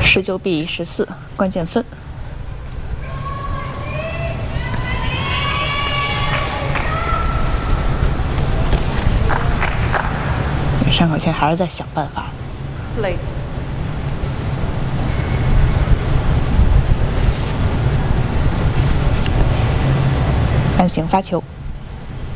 19比14，关键分。山口茜还是在想办法。 累。 单行发球。